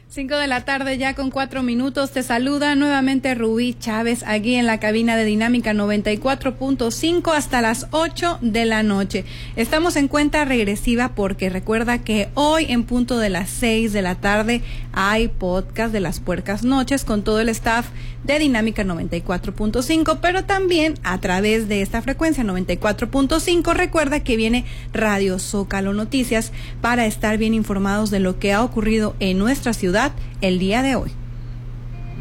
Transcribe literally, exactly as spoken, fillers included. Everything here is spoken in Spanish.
Cinco de la tarde ya con cuatro minutos. Te saluda nuevamente Rubí Chávez aquí en la cabina de Dinámica noventa y cuatro punto cinco hasta las ocho de la noche. Estamos en cuenta regresiva porque recuerda que hoy en punto de las seis de la tarde hay podcast de Las Puercas Noches con todo el staff de Dinámica noventa y cuatro punto cinco, pero también a través de esta frecuencia noventa y cuatro punto cinco recuerda que viene Radio Zócalo Noticias para estar bien informados de lo que ha ocurrido en nuestra ciudad el día de hoy.